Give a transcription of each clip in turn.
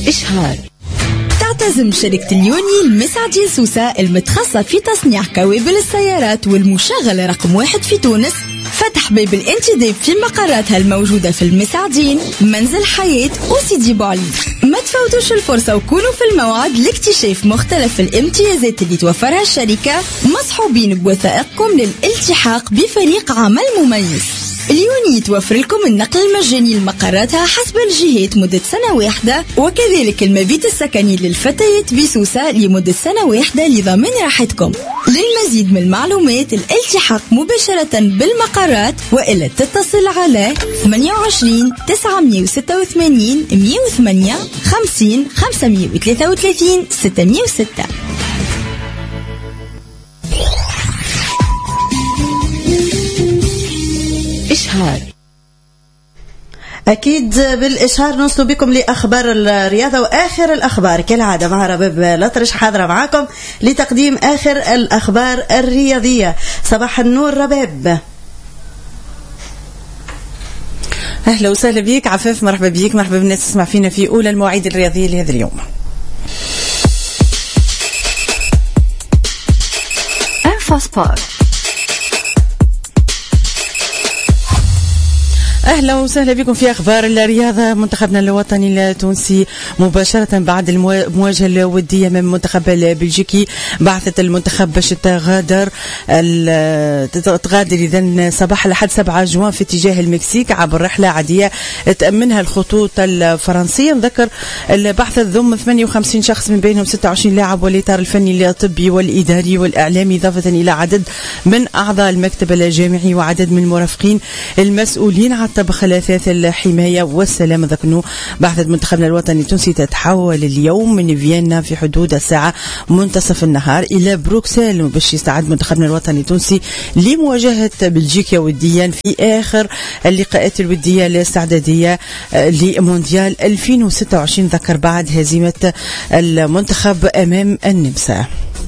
إشهار. تعتزم شركة اليوني المسعدي سوسة المتخصصة في تصنيع كوابل السيارات والمشغل رقم 1 في تونس فتح باب الانتداب في مقراتها الموجودة في المسعدين، منزل حياة وسيدي بوعلي. ما تفوتوش الفرصة وكونوا في الموعد لاكتشاف مختلف الامتيازات اللي توفرها الشركة، مصحوبين بوثائقكم للالتحاق بفريق عمل مميز. اليوني توفر لكم النقل المجاني لمقراتها حسب الجهات مدة سنة واحدة، وكذلك المبيت السكني للفتيات بسوسة لمدة سنة واحدة لضمان راحتكم. للمزيد من المعلومات الالتحاق مباشرة بالمقرات وإلا تتصل على 28 986 108 50 533 606. إشهار. أكيد بالإشهار نوصل بكم لأخبار الرياضة وآخر الأخبار كالعادة مع رباب الأطرش حاضرة معكم لتقديم آخر الأخبار الرياضية. صباح النور رباب. أهلا وسهلا بيك عفاف، مرحبا بيك، مرحبا بالناس تسمع فينا في أولى المواعيد الرياضية لهذا اليوم. انفاسبورت. أهلا وسهلا بكم في أخبار الرياضة. منتخبنا الوطني التونسي مباشرة بعد المواجهة الودية من المنتخب البلجيكي بعثت المنتخب باش تغادر إذن صباح الأحد 7 جوان في اتجاه المكسيك عبر رحلة عادية تأمنها الخطوط الفرنسية. نذكر البعثة تضم 58 شخص من بينهم 26 لاعب والإطار الفني الطبي والإداري والإعلامي، إضافة إلى عدد من أعضاء المكتب الجامعي وعدد من المرافقين المسؤولين عن طبخ الأثاث الحماية والسلام. ذكرنا بعثة منتخبنا الوطني التونسي تتحول اليوم من فيينا في حدود الساعة منتصف النهار إلى بروكسل باش يستعد منتخبنا الوطني التونسي لمواجهة بلجيكا وديا في آخر اللقاءات الودية الاستعدادية لمونديال 2026. ذكر بعد هزيمة المنتخب أمام النمسا.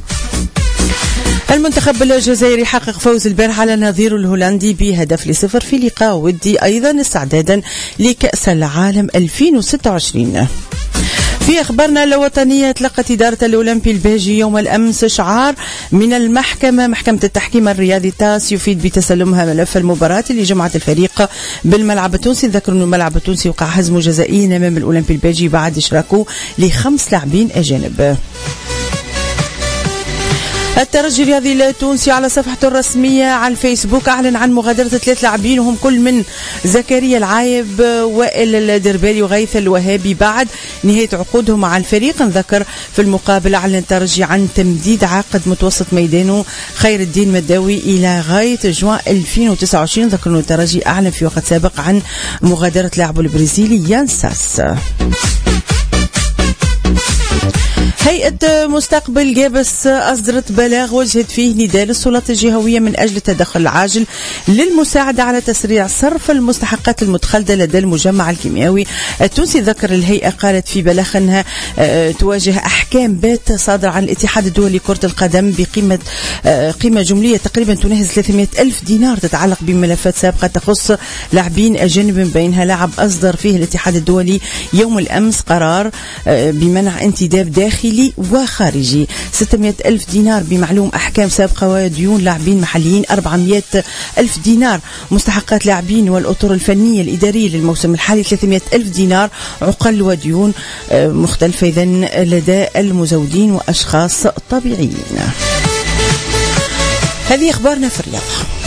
المنتخب الجزائري حقق فوز البارح على نظيره الهولندي ب1-0 في لقاء ودي أيضا استعدادا لكأس العالم 2026. في أخبارنا الوطنية، تلقت إدارة الأولمبي الباجي يوم الأمس إشعار من محكمة التحكيم الرياضي تاس يفيد بتسلمها ملف المباراة اللي جمعت الفريق بالملعب التونسي. ذكر أن الملعب التونسي وقع هزمه جزائيا أمام الأولمبي الباجي بعد إشراكه ل5 لاعبين أجانب. الترجي الرياضي التونسي على صفحته الرسمية على الفيسبوك أعلن عن مغادرة 3 لاعبين وهم كل من زكريا العايب، وائل الدربالي وغيث الوهابي بعد نهاية عقودهم مع الفريق. نذكر في المقابل أعلن الترجي عن تمديد عقد متوسط ميدانه خير الدين مداوي إلى غاية جوان 2029. ذكر أن الترجي أعلن في وقت سابق عن مغادرة لاعبه البرازيلي يان ساس. هيئة مستقبل جابس أصدرت بلاغ وجهت فيه نداء للسلطات الجهوية من أجل التدخل العاجل للمساعدة على تسريع صرف المستحقات المتخلدة لدى المجمع الكيميائي التونسي. ذكر الهيئة قالت في بلاغ أنها تواجه أحكام بات صادرة عن الاتحاد الدولي لكرة القدم قيمة جملية تقريبا تناهز 300,000 دينار تتعلق بملفات سابقة تخص لاعبين أجانب، من بينها لاعب أصدر فيه الاتحاد الدولي يوم الأمس قرار بمنع انتداب داخلي وخارجي 600,000 دينار بمعلوم أحكام سابقة، وديون لاعبين محليين 400,000 دينار، مستحقات لاعبين والأطر الفنية الإدارية للموسم الحالي 300,000 دينار، عقل وديون مختلفة إذن لدى المزودين وأشخاص طبيعيين. هذه أخبارنا في الرياضة.